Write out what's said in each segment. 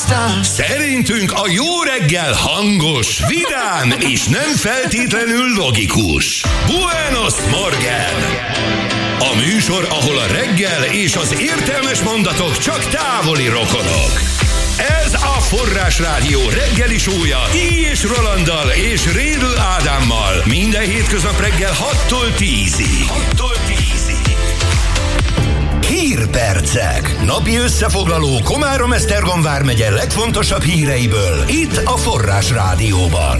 Szerintünk a jó reggel hangos, vidám és nem feltétlenül logikus. Buenos Morgen! A műsor, ahol a reggel és az értelmes mondatok csak távoli rokonok. Ez a Forrásrádió reggeli show-ja és Rolanddal és Rédl Ádámmal minden hétköznap reggel 6-tól 10-ig. Hírpercek. Napi összefoglaló Komárom-Esztergom vármegye legfontosabb híreiből itt a Forrásrádióban.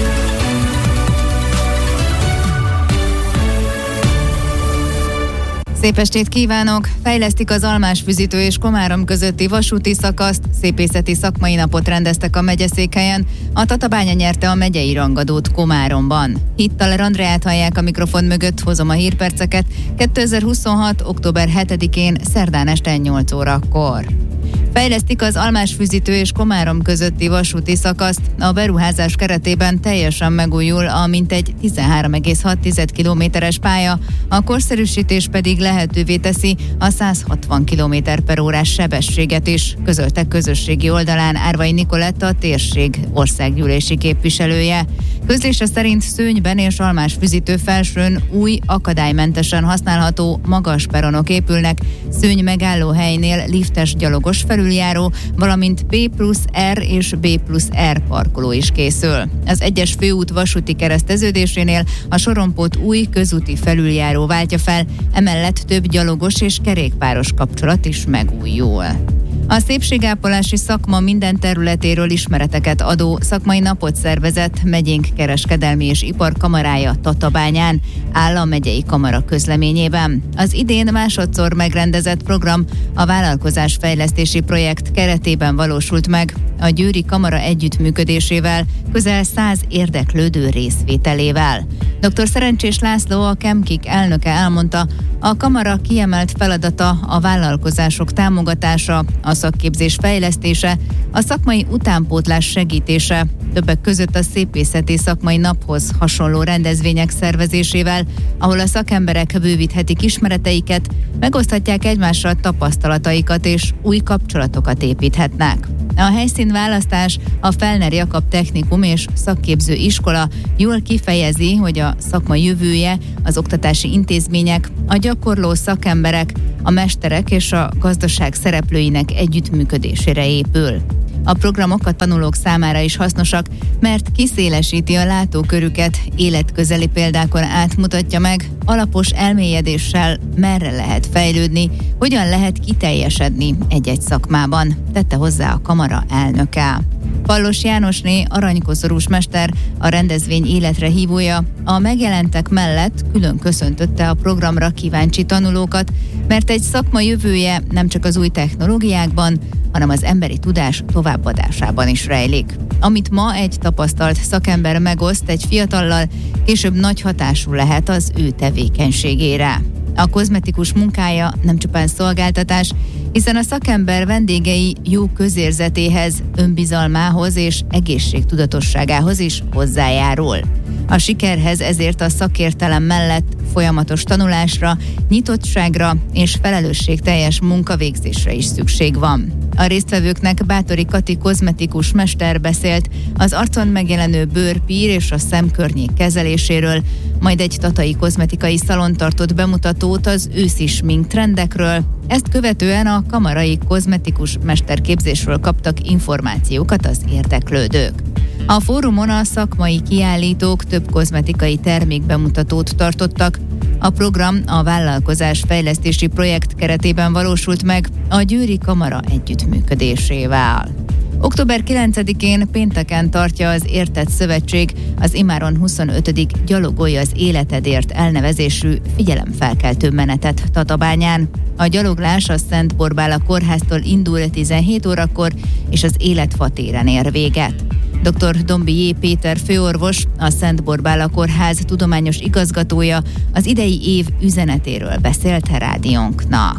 Szép estét kívánok! Fejlesztik az Almásfüzitő és Komárom közötti vasúti szakaszt, szépészeti szakmai napot rendeztek a megyeszékhelyen, a Tatabánya nyerte a megyei rangadót Komáromban. Hittaler Andreát hallják a mikrofon mögött, hozom a hírperceket 2026. október 7-én szerdán este 8 órakor. Fejlesztik az Almásfüzitő és Komárom közötti vasúti szakaszt. A beruházás keretében teljesen megújul a mintegy 13,6 kilométeres pálya, a korszerűsítés pedig lehetővé teszi a 160 km/h sebességet is, közölte közösségi oldalán Árvai Nikoletta, a térség országgyűlési képviselője. Közlése szerint Szőnyben és Almásfüzitő felsőn új, akadálymentesen használható magas peronok épülnek, Szőny megállóhelynél liftes gyalogos felüljáró, valamint B+R és B+R parkoló is készül. Az egyes főút vasúti kereszteződésénél a sorompót új közúti felüljáró váltja fel, emellett több gyalogos és kerékpáros kapcsolat is megújul. A szépségápolási szakma minden területéről ismereteket adó szakmai napot szervezett megyénk kereskedelmi és iparkamarája Tatabányán, áll a megyei kamara közleményében. Az idén másodszor megrendezett program a vállalkozásfejlesztési projekt keretében valósult meg, a győri kamara együttműködésével, közel 100 érdeklődő részvételével. Dr. Szerencsés László, a KEMKIK elnöke elmondta, a kamara kiemelt feladata a vállalkozások támogatása, a szakképzés fejlesztése, a szakmai utánpótlás segítése, többek között a szépészeti szakmai naphoz hasonló rendezvények szervezésével, ahol a szakemberek bővíthetik ismereteiket, megoszthatják egymással tapasztalataikat és új kapcsolatokat építhetnek. A helyszínválasztás a Fellner Jakab Technikum és Szakképző Iskola jól kifejezi, hogy a szakma jövője, az oktatási intézmények, a gyakorló szakemberek, a mesterek és a gazdaság szereplőinek együttműködésére épül. A programok a tanulók számára is hasznosak, mert kiszélesíti a látókörüket, életközeli példákon átmutatja meg, alapos elmélyedéssel merre lehet fejlődni, hogyan lehet kiteljesedni egy-egy szakmában, tette hozzá a kamara elnöke. Pallos Jánosné, aranykoszorús mester, a rendezvény életre hívója, a megjelentek mellett külön köszöntötte a programra kíváncsi tanulókat, mert egy szakma jövője nem csak az új technológiákban, hanem az emberi tudás továbbadásában is rejlik. Amit ma egy tapasztalt szakember megoszt egy fiatallal, később nagy hatású lehet az ő tevékenységére. A kozmetikus munkája nem csupán szolgáltatás, hiszen a szakember vendégei jó közérzetéhez, önbizalmához és egészségtudatosságához is hozzájárul. A sikerhez ezért a szakértelem mellett folyamatos tanulásra, nyitottságra és felelősségteljes munkavégzésre is szükség van. A résztvevőknek Bátori Kati kozmetikus mester beszélt az arcon megjelenő bőrpír és a szemkörnyék kezeléséről, majd egy tatai kozmetikai szalon tartott bemutatót az őszi smink trendekről. Ezt követően a kamarai kozmetikus mesterképzésről kaptak információkat az érdeklődők. A fórumon a szakmai kiállítók több kozmetikai termékbemutatót tartottak. A program a vállalkozás fejlesztési projekt keretében valósult meg a Győri Kamara együttműködésével. Október 9-én pénteken tartja az Értett Szövetség az immáron 25. Gyalogolj az életedért elnevezésű figyelemfelkeltő menetet Tatabányán. A gyaloglás a Szent Borbála kórháztól indul 17 órakor, és az Életfa téren ér véget. Dr. Dombi J. Péter főorvos, a Szent Borbála kórház tudományos igazgatója az idei év üzenetéről beszélt rádiónknak.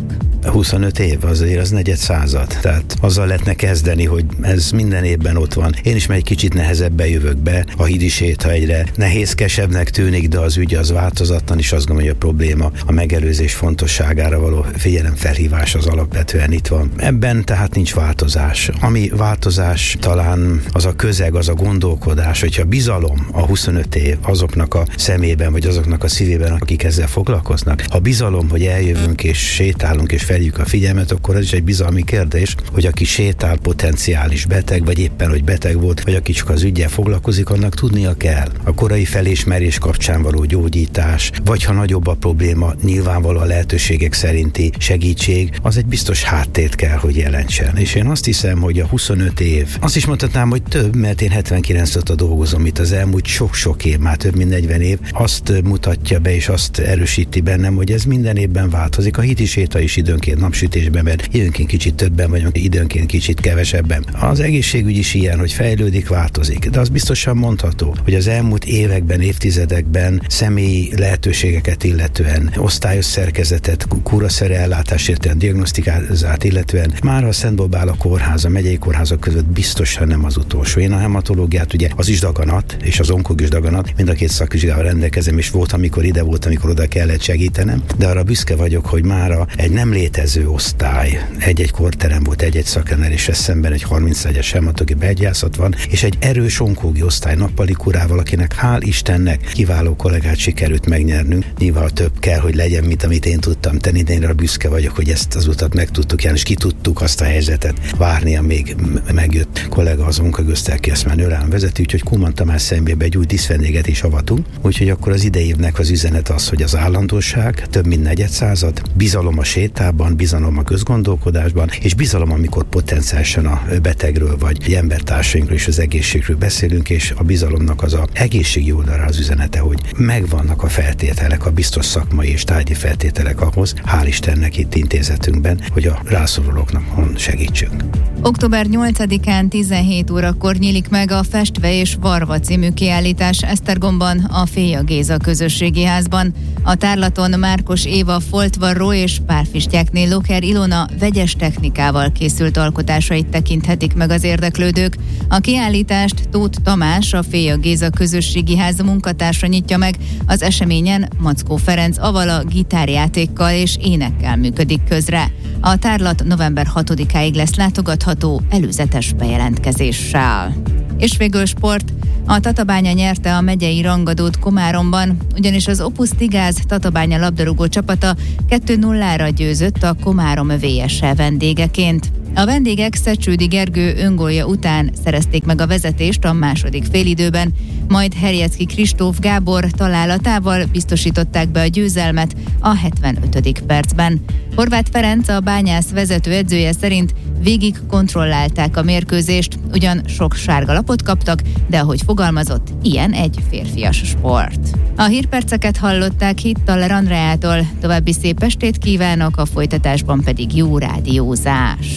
25 év, azért az negyed század. Tehát azzal lehetne kezdeni, hogy ez minden évben ott van. Én is egy kicsit nehezebben jövök be, a hídi séta egyre nehézkesebbnek tűnik, de az ügy az változatlan, és azt gondolom, hogy a probléma a megelőzés fontosságára való figyelemfelhívás az alapvetően itt van. Ebben tehát nincs változás. Ami változás talán az a közeg, az a gondolkodás, hogyha bizalom a 25 év azoknak a szemében, vagy azoknak a szívében, akik ezzel foglalkoznak. Ha bizalom, hogy eljövünk és sétálunk és feljük a figyelmet, akkor ez is egy bizalmi kérdés, hogy aki sétál potenciális beteg, vagy éppen, hogy beteg volt, vagy aki csak az üggyel foglalkozik, annak tudnia kell. A korai felismerés kapcsán való gyógyítás, vagy ha nagyobb a probléma, nyilvánvaló a lehetőségek szerinti segítség, az egy biztos háttért kell, hogy jelentsen. És én azt hiszem, hogy a 25 év, azt is mondhatnám, hogy több, mert én 79 óta dolgozom itt, az elmúlt sok-sok év, már több mint 40 év, azt mutatja be és azt erősíti bennem, hogy ez minden évben változik. A hídi séta is időnként napsütésben, mert időnként kicsit többen vagyunk, időnként kicsit kevesebben. Az egészségügy is ilyen, hogy fejlődik, változik. De az biztosan mondható, hogy az elmúlt években, évtizedekben személyi lehetőségeket illetően, osztályos szerkezetet, kúraszere ellátásért, diagnosztikát illetően már a Szent Borbála kórház, a megyei kórházak között biztosan nem az utolsó. Én a hematológiát, ugye az is daganat, és az onkog is daganat, mind a két szakvizsgával rendelkezem, és volt, amikor ide volt, amikor oda kellett segítenem, de arra büszke vagyok, hogy mára egy nem létező osztály, egy-egy kórterem volt, egy-egy szakemberéssel szemben egy 31-es hematológiai begyászat van, és egy erős onkógi osztály nappali kurával, akinek hál' Istennek kiváló kollégát sikerült megnyernünk. Nyilván több kell, hogy legyen, mint amit én tudtam tenni, de én arra büszke vagyok, hogy ezt az utat meg tudtuk járni, és ki tudtuk azt a helyzetet várni, amíg megjött kollega az onkogöztel, aki ezt már nőrán vezeti, úgyhogy Kuman Tamás szemébe egy új díszvendéget is avatunk. Úgyhogy akkor az idei évnek az üzenet az, hogy az állandóság, több mint negyed század, bizalom a sétában, bizalom a közgondolkodásban, és bizalom, amikor potenciálisan a betegről vagy embertársainkról és az egészségről beszélünk, és a bizalomnak az a egészségi oldalra az üzenete, hogy megvannak a feltételek, a biztos szakmai és tárgyi feltételek ahhoz, hál' Istennek itt intézetünkben, hogy a rászorulóknak segítsünk. Október 8-án 17 órakor nyílik meg a Festve és Varva című kiállítás Esztergomban, a Féja Géza közösségi házban. A tárlaton Márkos Éva foltvarró és párfistjákné Loker Ilona vegyes technikával készült alkotásait tekinthetik meg az érdeklődők. A kiállítást Tóth Tamás, a Féja Géza közösségi ház munkatársa nyitja meg. Az eseményen Mackó Ferenc Avala gitárjátékkal és énekkel működik közre. A tárlat november 6-áig lesz látogatható előzetes bejelentkezéssel. És végül sport. A Tatabánya nyerte a megyei rangadót Komáromban, ugyanis az Opus Tigáz Tatabánya labdarúgó csapata 2-0-ra győzött a Komárom VS-e vendégeként. A vendégek Szecsődi Gergő öngólja után szerezték meg a vezetést a második félidőben, majd Herjecki Kristóf Gábor találatával biztosították be a győzelmet a 75. percben. Horváth Ferenc, a Bányász vezető edzője szerint végig kontrollálták a mérkőzést, ugyan sok sárga lapot kaptak, de ahogy fogalmazott, ilyen egy férfias sport. A hírperceket hallották Hittaler Andreától, további szép estét kívánok, a folytatásban pedig jó rádiózást.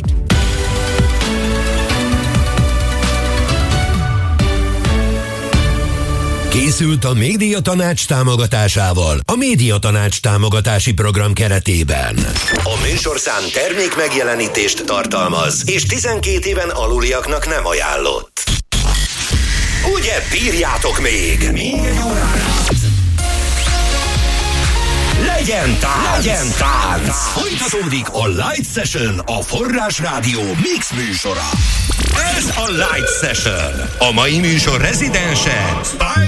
Készült a Médiatanács támogatásával a Médiatanács támogatási program keretében. A műsorszám termék megjelenítést tartalmaz, és 12 éven aluliaknak nem ajánlott. Ugye bírjátok még? Még egy órára. Legyen tánc! Folytatódik a Light Session, a Forrás Rádió Mix műsora. Ez a Light Session. A mai műsor rezidense